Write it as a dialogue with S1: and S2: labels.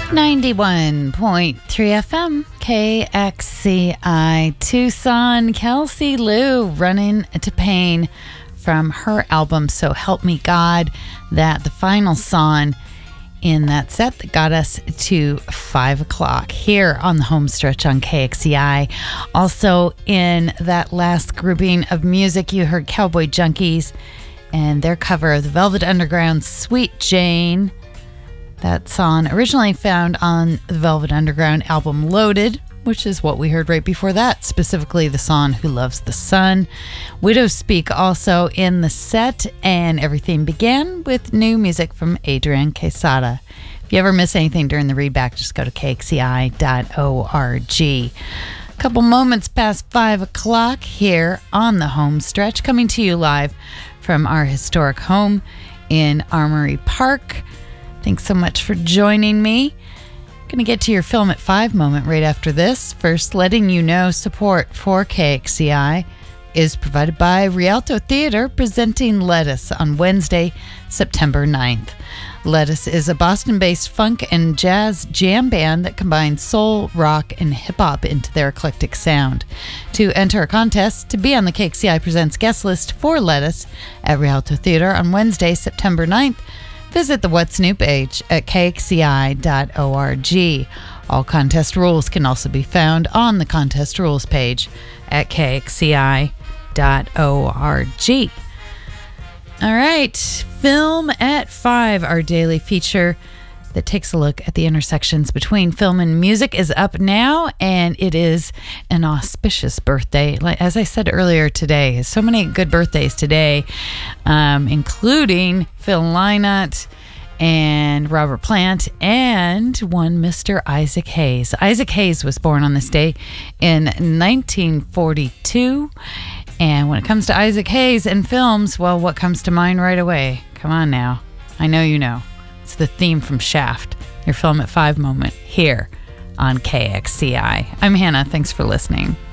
S1: 91.3 FM, KXCI Tucson. Kelsey Lou, Running to Pain from her album So Help Me God. That the final song in that set that got us to 5 o'clock here on the home stretch on KXCI. Also in that last grouping of music, you heard Cowboy Junkies and their cover of the Velvet Underground's Sweet Jane. That song originally found on the Velvet Underground album Loaded, which is what we heard right before that, specifically the song Who Loves the Sun. Widows Speak also in the set, and everything began with new music from Adrian Quesada. If you ever miss anything during the readback, just go to kxci.org. A couple moments past 5 o'clock here on the home stretch, coming to you live from our historic home in Armory Park. Thanks so much for joining me. Going to get to your Film at 5 moment right after this. First, letting you know support for KXCI is provided by Rialto Theater, presenting Lettuce on Wednesday, September 9th. Lettuce is a Boston-based funk and jazz jam band that combines soul, rock, and hip-hop into their eclectic sound. To enter a contest to be on the KXCI Presents guest list for Lettuce at Rialto Theater on Wednesday, September 9th, visit the What's New page at kxci.org. All contest rules can also be found on the contest rules page at kxci.org. All right, Film at 5, our daily feature that takes a look at the intersections between film and music, is up now, and it is an auspicious birthday. As I said earlier today, so many good birthdays today, including Phil Lynott and Robert Plant, and one Mr. Isaac Hayes. Isaac Hayes was born on this day in 1942. And when it comes to Isaac Hayes and films, well, what comes to mind right away? Come on now. I know you know. It's the theme from Shaft, your Film at 5 moment here on KXCI. I'm Hannah. Thanks for listening.